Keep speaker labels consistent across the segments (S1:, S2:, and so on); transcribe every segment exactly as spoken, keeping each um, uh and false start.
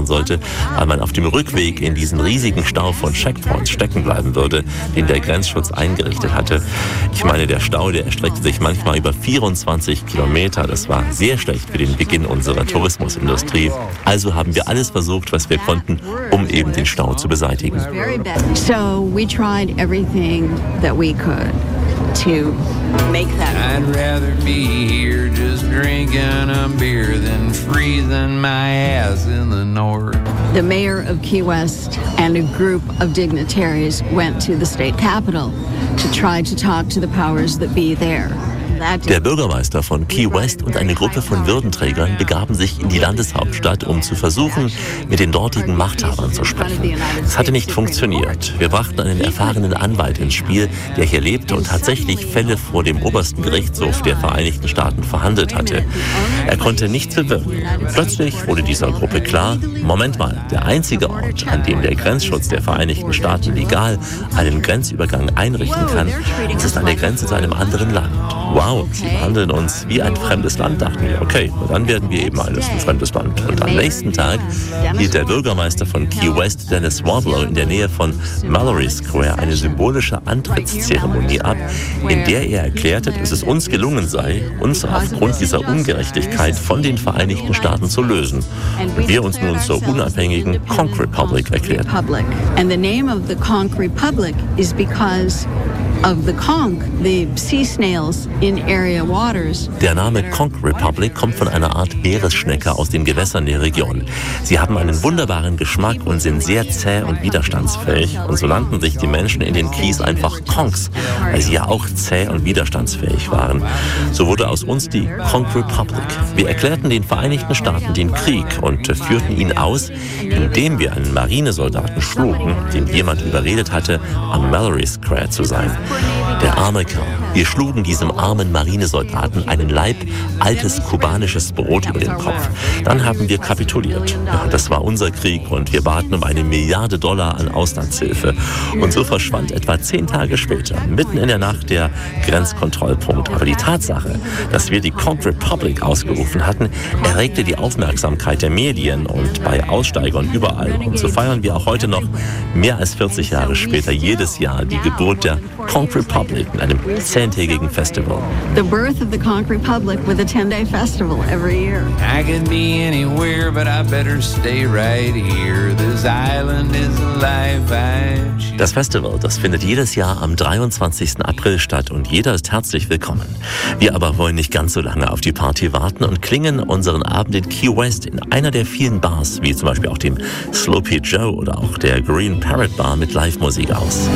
S1: sollte, weil man auf dem Rückweg in diesen riesigen Stau von Checkpoints stecken bleiben würde, den der Grenzschutz eingerichtet hatte. Ich meine, der Stau, der erstreckte sich manchmal über vierundzwanzig Kilometer. Das war sehr schlecht für den Beginn unserer Tourismusindustrie. Also haben wir alles versucht, was wir konnten, um eben den Stau zu beseitigen.
S2: So we tried everything that we could to make that.
S3: I'd rather be here just drinking a beer than freezing my ass in the north.
S2: The mayor of Key West and a group of dignitaries went to the state capitol to try to talk to the powers that be there.
S1: Der Bürgermeister von Key West und eine Gruppe von Würdenträgern begaben sich in die Landeshauptstadt, um zu versuchen, mit den dortigen Machthabern zu sprechen. Es hatte nicht funktioniert. Wir brachten einen erfahrenen Anwalt ins Spiel, der hier lebte und tatsächlich Fälle vor dem obersten Gerichtshof der Vereinigten Staaten verhandelt hatte. Er konnte nichts bewirken. Plötzlich wurde dieser Gruppe klar, Moment mal, der einzige Ort, an dem der Grenzschutz der Vereinigten Staaten legal einen Grenzübergang einrichten kann, das ist an der Grenze zu einem anderen Land. Wow, sie behandeln uns wie ein fremdes Land, dachten wir. Okay, dann werden wir eben eines ein fremdes Land. Und am nächsten Tag hielt der Bürgermeister von Key West, Dennis Wardlow, in der Nähe von Mallory Square eine symbolische Antrittszeremonie ab, in der er erklärte, dass es uns gelungen sei, uns aufgrund dieser Ungerechtigkeit von den Vereinigten Staaten zu lösen. Und wir uns nun zur unabhängigen Conch Republic erklärten.
S2: And the name of the Conch Republic is because of the conch, the sea snails in area waters.
S1: Der Name Conch Republic kommt von einer Art Meeresschnecke aus den Gewässern der Region. Sie haben einen wunderbaren Geschmack und sind sehr zäh und widerstandsfähig. Und so nannten sich die Menschen in den Keys einfach Conchs, weil sie ja auch zäh und widerstandsfähig waren. So wurde aus uns die Conch Republic. Wir erklärten den Vereinigten Staaten den Krieg und führten ihn aus, indem wir einen Marinesoldaten schlugen, den jemand überredet hatte, am Mallory Square zu sein. Der arme Kerl. Wir schlugen diesem armen Marinesoldaten einen Laib altes kubanisches Brot über den Kopf. Dann haben wir kapituliert. Ja, das war unser Krieg und wir baten um eine Milliarde Dollar an Auslandshilfe. Und so verschwand etwa zehn Tage später, mitten in der Nacht, der Grenzkontrollpunkt. Aber die Tatsache, dass wir die Conch Republic ausgerufen hatten, erregte die Aufmerksamkeit der Medien und bei Aussteigern überall. Und so feiern wir auch heute noch, mehr als vierzig Jahre später, jedes Jahr die Geburt der Conch Republic in einem zehntägigen Festival.
S2: The birth of the Conch Republic with a ten-day festival every year.
S3: I could be anywhere, but I better stay right here. This island is alive. I choose.
S1: Das Festival, das findet jedes Jahr am dreiundzwanzigsten April statt und jeder ist herzlich willkommen. Wir aber wollen nicht ganz so lange auf die Party warten und klingen unseren Abend in Key West in einer der vielen Bars, wie zum Beispiel auch dem Sloppy Joe oder auch der Green Parrot Bar mit Live-Musik aus.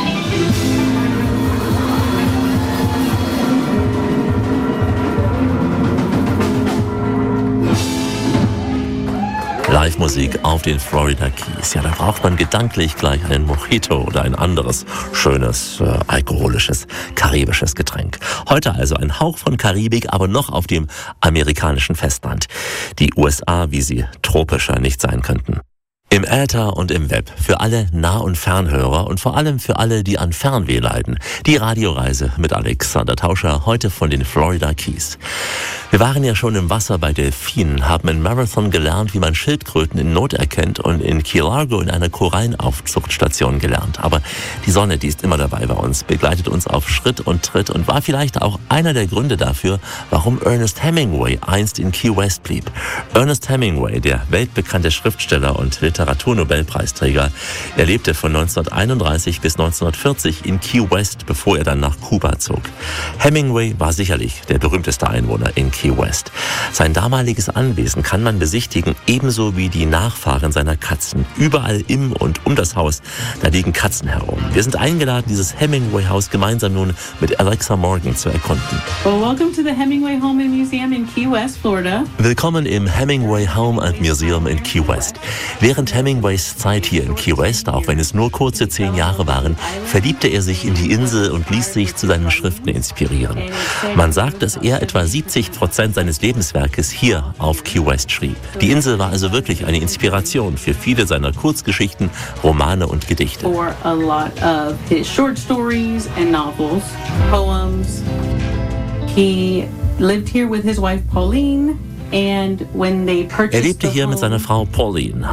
S1: Live-Musik auf den Florida Keys. Ja, da braucht man gedanklich gleich einen Mojito oder ein anderes schönes, äh, alkoholisches, karibisches Getränk. Heute also ein Hauch von Karibik, aber noch auf dem amerikanischen Festland. Die U S A, wie sie tropischer nicht sein könnten. Im Äther und im Web, für alle Nah- und Fernhörer und vor allem für alle, die an Fernweh leiden. Die Radioreise mit Alexander Tauscher, heute von den Florida Keys. Wir waren ja schon im Wasser bei Delfinen, haben in Marathon gelernt, wie man Schildkröten in Not erkennt und in Key Largo in einer Korallenaufzuchtstation gelernt. Aber die Sonne, die ist immer dabei bei uns, begleitet uns auf Schritt und Tritt und war vielleicht auch einer der Gründe dafür, warum Ernest Hemingway einst in Key West blieb. Ernest Hemingway, der weltbekannte Schriftsteller und Literaturnobelpreisträger, er lebte von neunzehnhunderteinunddreißig bis neunzehnhundertvierzig in Key West, bevor er dann nach Kuba zog. Hemingway war sicherlich der berühmteste Einwohner in Key West. Sein damaliges Anwesen kann man besichtigen, ebenso wie die Nachfahren seiner Katzen. Überall im und um das Haus, da liegen Katzen herum. Wir sind eingeladen, dieses Hemingway-Haus gemeinsam nun mit Alexa Morgan zu erkunden.
S4: Well, welcome to the Hemingway Home and Museum in Key West, Florida.
S1: Willkommen im Hemingway Home and Museum in Key West. Während Hemingways Zeit hier in Key West, auch wenn es nur kurze zehn Jahre waren, verliebte er sich in die Insel und ließ sich zu seinen Schriften inspirieren. Man sagt, dass er etwa siebzig Prozent seines Lebenswerkes hier auf Key West schrieb. Die Insel war also wirklich eine Inspiration für viele seiner Kurzgeschichten, Romane und Gedichte.
S4: For a lot of his short stories and novels, poems. He lived here with his wife Pauline, and when they purchased
S1: Er lebte
S4: the
S1: hier mit
S4: home,
S1: seiner Frau Pauline.